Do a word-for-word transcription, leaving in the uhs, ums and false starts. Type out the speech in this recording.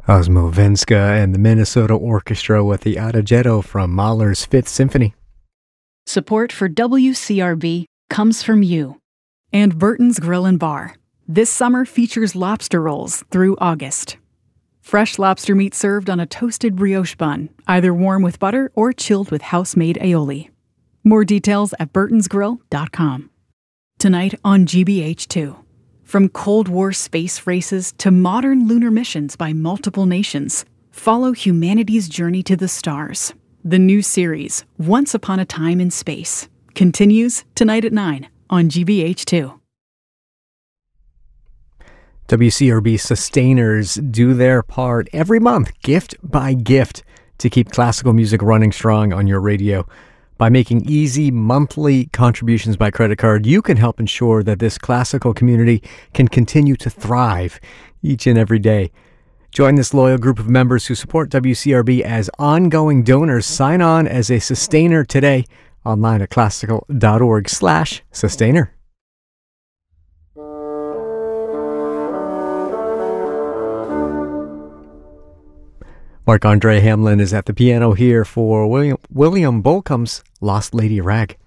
Osmo Venska and the Minnesota Orchestra with the Adagietto from Mahler's Fifth Symphony. Support for W C R B comes from you. And Burton's Grill and Bar. This summer features lobster rolls through August. Fresh lobster meat served on a toasted brioche bun, either warm with butter or chilled with house-made aioli. More details at burtons grill dot com. Tonight on G B H two. From Cold War space races to modern lunar missions by multiple nations, follow humanity's journey to the stars. The new series, Once Upon a Time in Space, continues tonight at nine on G B H two. W C R B sustainers do their part every month, gift by gift, to keep classical music running strong on your radio. By making easy monthly contributions by credit card, you can help ensure that this classical community can continue to thrive each and every day. Join this loyal group of members who support W C R B as ongoing donors. Sign on as a sustainer today online at classical.org slash sustainer. Marc-Andre Hamelin is at the piano here for William, William Bolcom's Lost Lady Rag.